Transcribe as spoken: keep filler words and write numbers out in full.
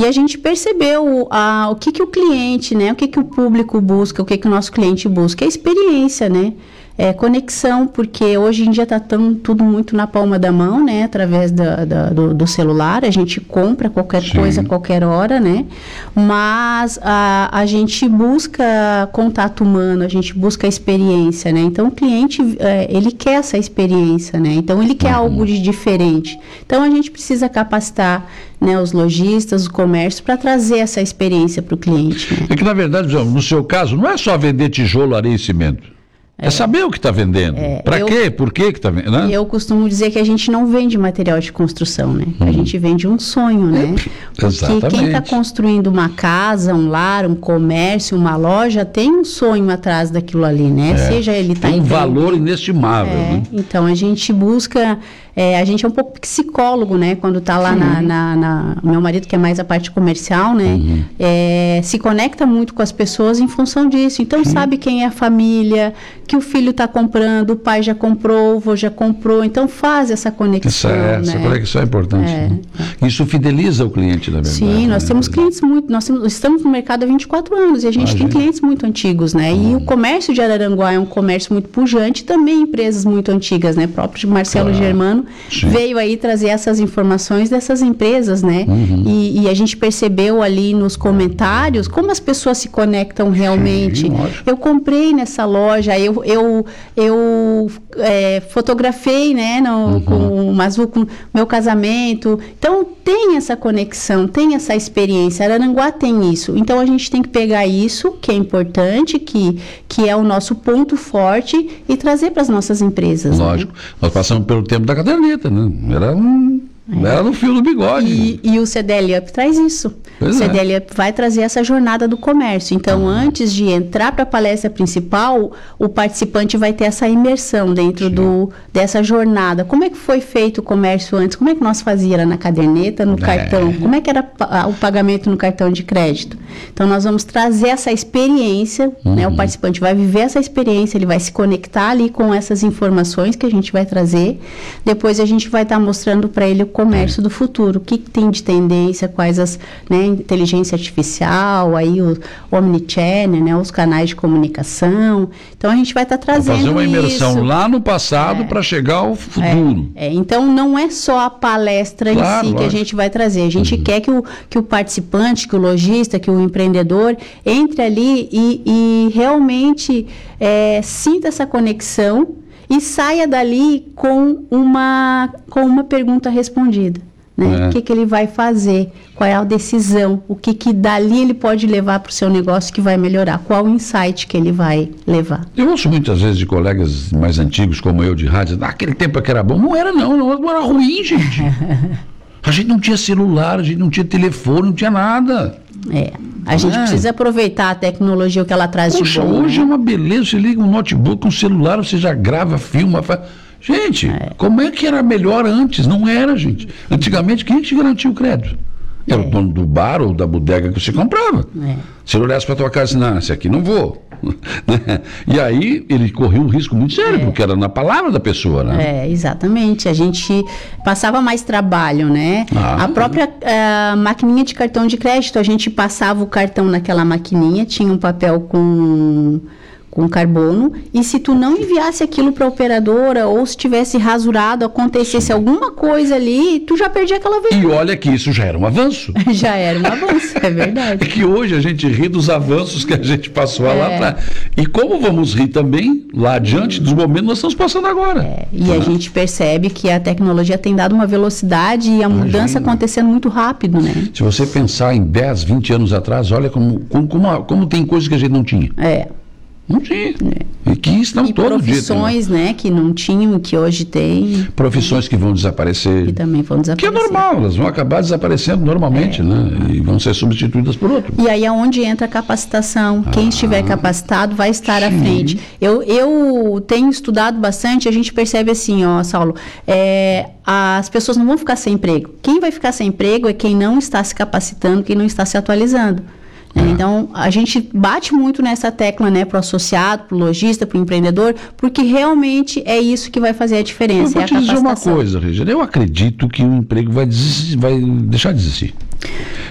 E a gente percebeu a, o que, que o cliente, né? O que, que o público busca, o que, que o nosso cliente busca. É experiência, né? É conexão, porque hoje em dia está tudo muito na palma da mão, né? Através da, da, do, do celular, a gente compra qualquer Sim. coisa a qualquer hora, né? Mas a, a gente busca contato humano, a gente busca experiência, né? Então o cliente, é, ele quer essa experiência, né? Então ele quer uhum. algo de diferente. Então a gente precisa capacitar, né, os lojistas, o comércio, para trazer essa experiência para o cliente. Né? É que, na verdade, no seu caso, não é só vender tijolo, areia e cimento. É, é saber o que está vendendo. É, Para quê? Por quê que está vendendo? Né? Eu costumo dizer que a gente não vende material de construção, né? Hum. A gente vende um sonho, né? É, exatamente. Porque quem está construindo uma casa, um lar, um comércio, uma loja, tem um sonho atrás daquilo ali, né? É. Seja ele tá tem um valor inestimável. É, né? Então, a gente busca... É, a gente é um pouco psicólogo, né? Quando está lá na, na, na... Meu marido, que é mais a parte comercial, né? Uhum. É, se conecta muito com as pessoas em função disso. Então, Sim. sabe quem é a família, que o filho está comprando, o pai já comprou, o avô já comprou. Então, faz essa conexão, Essa, é, né? essa conexão é importante. É. Né? Isso fideliza o cliente, na verdade. Sim, nós né? temos clientes muito... Nós temos, estamos no mercado há vinte e quatro anos e a gente Imagina. tem clientes muito antigos, né? Uhum. E o comércio de Araranguá é um comércio muito pujante, também empresas muito antigas, né? O próprio Marcelo claro. Germano Sim. veio aí trazer essas informações dessas empresas, né? Uhum. E, e a gente percebeu ali nos comentários como as pessoas se conectam realmente. Sim, eu comprei nessa loja, eu, eu, eu é, fotografei, né? No, uhum. com o Mazu, com meu casamento. Então, tem essa conexão, tem essa experiência. Araranguá tem isso. Então, a gente tem que pegar isso, que é importante, que, que é o nosso ponto forte, e trazer para as nossas empresas. Lógico. Né? Nós passamos pelo tempo da caderneta, né? Era um... É. Era no fio do bigode. E, e o C D L Up traz isso. Pois o C D L é. Up vai trazer essa jornada do comércio. Então, ah. antes de entrar para a palestra principal, o participante vai ter essa imersão dentro do, dessa jornada. Como é que foi feito o comércio antes? Como é que nós fazíamos? Era na caderneta, no é. cartão? Como é que era o pagamento no cartão de crédito? Então, nós vamos trazer essa experiência, uhum. né? O participante vai viver essa experiência, ele vai se conectar ali com essas informações que a gente vai trazer. Depois, a gente vai estar tá mostrando para ele o comércio do futuro, o que, que tem de tendência, quais as, né, inteligência artificial, aí o, o omnichannel, né, os canais de comunicação. Então a gente vai estar tá trazendo isso. Fazer uma imersão isso. lá no passado é. para chegar ao futuro. É. É. Então não é só a palestra claro, em si lógico. que a gente vai trazer. A gente uhum. quer que o, que o participante, que o lojista, que o empreendedor entre ali e, e realmente é, sinta essa conexão e saia dali com uma, com uma pergunta respondida, né? É. O que, que ele vai fazer, qual é a decisão, o que, que dali ele pode levar para o seu negócio que vai melhorar, qual o insight que ele vai levar. Eu ouço muitas vezes de colegas mais antigos, como eu, de rádio, naquele tempo que era bom, não era não, não era ruim, gente. A gente não tinha celular, a gente não tinha telefone, não tinha nada. É, a gente é. precisa aproveitar a tecnologia, o que ela traz Poxa, de bom. Hoje né? é uma beleza, você liga um notebook, um celular, você já grava, filma, faz... Gente, é. como é que era melhor antes? Não era, gente. Antigamente, quem te garantia o crédito? Era é. o dono do bar ou da bodega que você comprava. É. Se ele olhasse para a tua casa e disse, não, esse aqui não vou. E aí ele corria um risco muito sério, é. porque era na palavra da pessoa, né? É, exatamente. A gente passava mais trabalho, né? Ah, a própria uh, maquininha de cartão de crédito, a gente passava o cartão naquela maquininha, tinha um papel com... com carbono, e se tu não enviasse aquilo para a operadora, ou se tivesse rasurado, acontecesse Sim. alguma coisa ali, tu já perdia aquela vez. E olha que isso já era um avanço. Já era um avanço, é verdade. É que hoje a gente ri dos avanços que a gente passou é. lá atrás. E como vamos rir também lá adiante dos momentos que nós estamos passando agora. É. E ah. a gente percebe que a tecnologia tem dado uma velocidade e a Imagina. mudança acontecendo muito rápido, né? Se você pensar em dez, vinte anos atrás, olha como, como, como, como tem coisas que a gente não tinha. É. Não tinha. É. E que estão e todo dia. Profissões, né, que não tinham, que hoje tem. Profissões que vão desaparecer. Que também vão desaparecer. Que é normal, elas vão acabar desaparecendo normalmente, é. né? E vão ser substituídas por outro. E aí é onde entra a capacitação. Ah, Quem estiver capacitado vai estar sim. à frente. Eu, eu tenho estudado bastante, a gente percebe assim, ó, Saulo, é, as pessoas não vão ficar sem emprego. Quem vai ficar sem emprego é quem não está se capacitando, quem não está se atualizando. É. Então, a gente bate muito nessa tecla, né, para o associado, para o lojista, para o empreendedor, porque realmente é isso que vai fazer a diferença. Eu vou te dizer uma coisa, Regina, eu acredito que o emprego vai, desistir, vai deixar de existir.